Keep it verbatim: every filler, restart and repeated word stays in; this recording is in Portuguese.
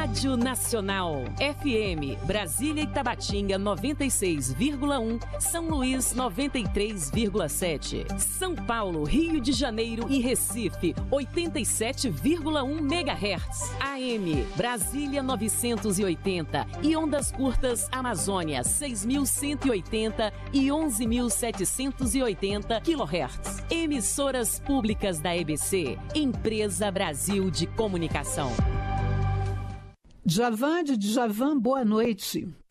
Rádio Nacional. F M, Brasília e Tabatinga noventa e seis vírgula um, São Luís noventa e três vírgula sete. São Paulo, Rio de Janeiro e Recife oitenta e sete vírgula um megahertz. A M, Brasília novecentos e oitenta e ondas curtas Amazônia seis mil cento e oitenta e onze mil setecentos e oitenta quilohertz. Emissoras públicas da E B C, Empresa Brasil de Comunicação. Djavan de Djavan, boa noite.